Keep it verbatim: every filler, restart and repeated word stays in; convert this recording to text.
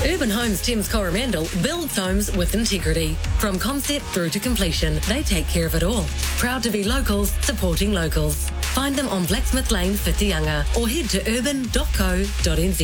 Urban Homes Thames Coromandel builds homes with integrity. From concept through to completion, they take care of it all. Proud to be locals, supporting locals. Find them on Blacksmith Lane, Whitianga, or head to urban dot co dot n z.